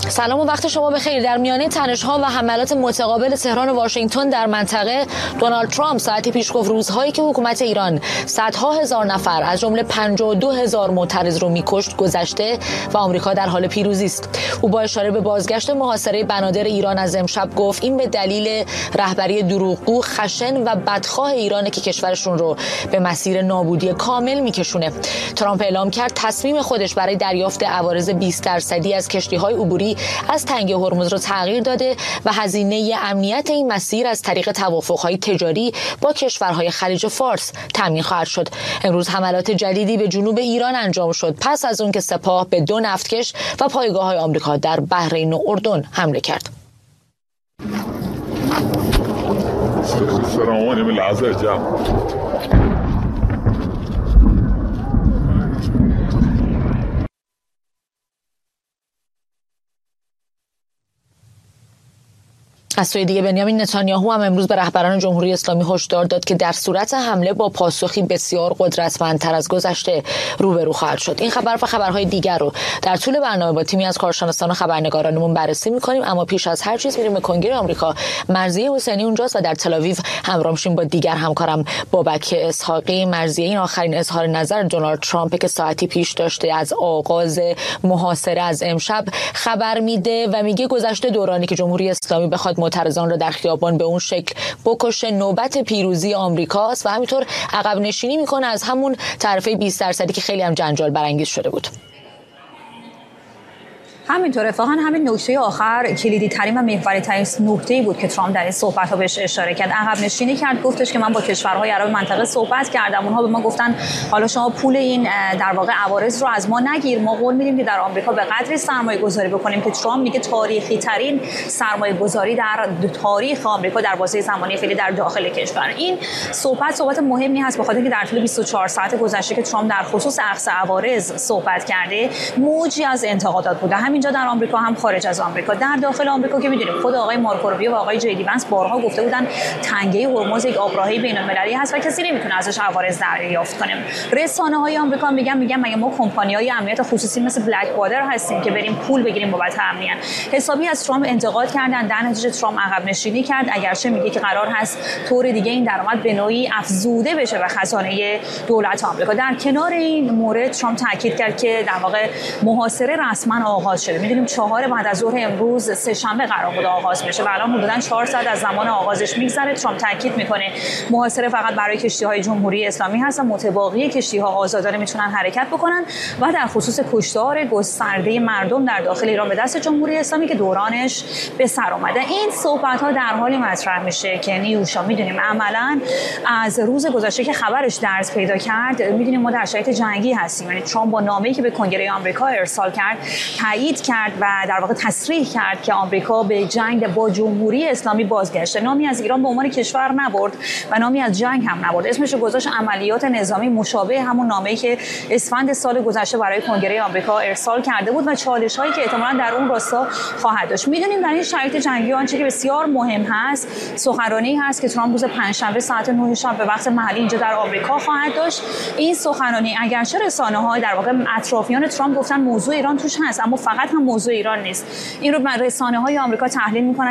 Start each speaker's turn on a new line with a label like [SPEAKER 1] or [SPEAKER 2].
[SPEAKER 1] سلام و وقت شما بخیر. در میانه تنش‌ها و حملات متقابل تهران و واشنگتن در منطقه، دونالد ترامپ ساعتی پیش گفت روزهایی که حکومت ایران صدها هزار نفر از جمله 52,000 معترض رو می‌کشت گذشته و آمریکا در حال پیروزی است. او با اشاره به بازگشت محاصره بنادر ایران از امشب گفت این به دلیل رهبری دروغگو، خشن و بدخواه ایرانه که کشورشون رو به مسیر نابودی کامل می‌کشونه. ترامپ اعلام کرد تصمیم خودش برای دریافت عوارض 20% از کشتی‌های عبوری از تنگه هرمز را تغییر داده و هزینه امنیت این مسیر از طریق توافق‌های تجاری با کشورهای خلیج فارس تامین خواهد شد. امروز حملات جدیدی به جنوب ایران انجام شد پس از اون که سپاه به 2 نفتکش و پایگاه‌های آمریکا در بحرین و اردن حمله کرد. از سوی دیگه بنیامین نتانیاهو هم امروز به رهبران جمهوری اسلامی هشدار داد که در صورت حمله با پاسخی بسیار قدرتمندتر از گذشته روبرو خواهد شد. این خبر و خبرهای دیگر رو در طول برنامه با تیمی از کارشناسان و خبرنگارانمون بررسی می‌کنیم، اما پیش از هر چیز میریم به کنگره آمریکا. مرضیه حسینی اونجاست و در تل‌آویو همراه میشیم با دیگر همکارم بابک اسحاقی. مرضیه این آخرین اظهار نظر دونالد ترامپ که ساعتی پیش داشته از آغاز محاصره از امشب خبر میده و میگه گذشته دورانی که جمهوری اسلامی بخواد معترضان را در خیابان به اون شکل بکشه نوبت پیروزی آمریکاست و همینطور عقب نشینی میکنه از همون تعرفه 20% که خیلی هم جنجال برانگیز شده بود.
[SPEAKER 2] همینطور اتفاقا همین نکته آخر کلیدی ترین و محوری ترین نکته‌ای بود که ترامپ در این صحبت‌ها بهش اشاره کرد. عقب نشینی کرد، گفتش که من با کشورهای عرب منطقه صحبت کردم، اونها به ما گفتن حالا شما پول این در واقع عوارض رو از ما نگیر، ما قول میدیم که در آمریکا به قدری سرمایه‌گذاری بکنیم که ترامپ میگه تاریخی ترین سرمایه‌گذاری در تاریخ آمریکا در بازه زمانی خیلی در داخل کشور. این صحبت مهمی هست بخاطر اینکه در طول 24 ساعت گذشته که ترامپ در خصوص اخذ عوارض صحبت کرده موجی از انتقادات بوده، اینجا در آمریکا هم خارج از آمریکا. در داخل آمریکا که می‌دونیم خود آقای مارکو روبیو و آقای جی دی ونس بارها گفته بودن تنگه هرمز یک آبراهی بین‌المللی هست و کسی نمیتونه ازش عوارض دریافت کنه. رسانه‌های آمریکا میگن مگه ما کمپانی‌های امنیت خصوصی مثل بلک وادر هستیم که بریم پول بگیریم بابت امنیت؟ حسابی از ترامپ انتقاد کردن، در نتیجه ترامپ عقب نشینی کرد، اگرچه میگه که قرار هست طور دیگه این درآمد به نوعی افزوده بشه به خزانه دولت آمریکا. در کنار این مورد ترامپ تاکید کرد که در واقع محاصره رسما آغاز شده. می‌دونیم 4 بعد از ظهر امروز سه شنبه قرار بود آغاز بشه و الان حدوداً 4 ساعت از زمان آغازش میگذره. ترامپ تاکید میکنه محاصره فقط برای کشتی‌های جمهوری اسلامی هست و متباقی کشتی‌ها آزادانه میتونن حرکت بکنن و در خصوص کشتار گسترده مردم در داخل ایران به دست جمهوری اسلامی که دورانش به سر اومده. این صحبت‌ها در حالی مطرح میشه که نیوشا میدونیم عملاً از روز گذشته که خبرش درز پیدا کرد میدونیم ما در شرایط جنگی هستیم. یعنی ترامپ با نامه‌ای که به کنگره آمریکا ارسال کرد تایید کرد و در واقع تصریح کرد که آمریکا به جنگ با جمهوری اسلامی بازگشته. نامی از ایران به عنوان کشور نبرد و نامی از جنگ هم نبرد. اسمش رو گذاشت عملیات نظامی مشابه همون نامه‌ای که اسفند سال گذشته برای کنگره آمریکا ارسال کرده بود و چالش‌هایی که احتمالاً در اون راستا خواهد داشت. می‌دونیم در این شرایط جنگی آنچه که بسیار مهم هست سخنرانی هست که ترامپ روز پنجشنبه ساعت 9 شب به وقت محلی اینجا در آمریکا خواهد داشت. این سخنرانی اگرچه رسانه‌ها در واقع اطرافیان ترامپ گفتن موضوع ایران توش هست، اما فقط هم موضوع ایران نیست. این رو رسانه‌های آمریکا تحلیل می‌کنن